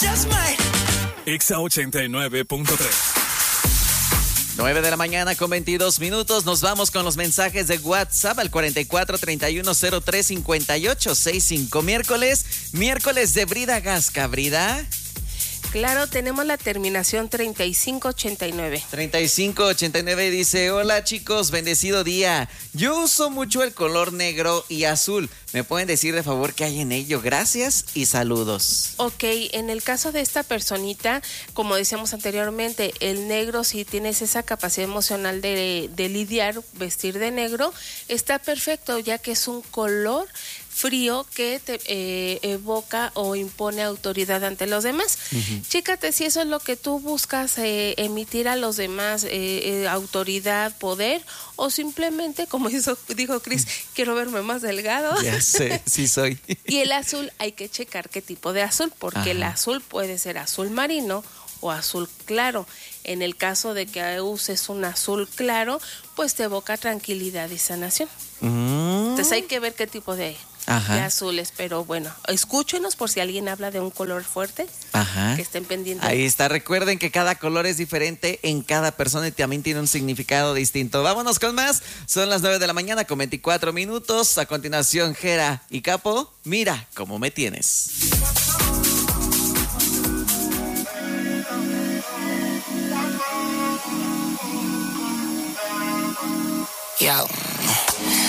Exa 89.3. 9 de la mañana con 22 minutos. Nos vamos con los mensajes de WhatsApp al 44 31 03 58 65. Miércoles de Brida Gasca. Brida. Claro, tenemos la terminación 3589. 3589 dice: hola chicos, bendecido día. Yo uso mucho el color negro y azul. ¿Me pueden decir de favor qué hay en ello? Gracias y saludos. Ok, en el caso de esta personita, como decíamos anteriormente, el negro, si tienes esa capacidad emocional de lidiar, vestir de negro, está perfecto, ya que es un color frío que te evoca o impone autoridad ante los demás. Uh-huh. Chécate si eso es lo que tú buscas emitir a los demás, autoridad, poder, o simplemente, como dijo Chris, quiero verme más delgado. Ya sé, sí soy. Y el azul, hay que checar qué tipo de azul, porque Ajá. El azul puede ser azul marino o azul claro. En el caso de que uses un azul claro, pues te evoca tranquilidad y sanación. Entonces hay que ver qué tipo de azules, pero bueno, escúchenos por si alguien habla de un color fuerte. Ajá. Que estén pendientes. Ahí está, recuerden que cada color es diferente en cada persona y también tiene un significado distinto. Vámonos con más, son las 9 de la mañana con 24 minutos. A continuación, Jera y Capo, mira cómo me tienes. Yo.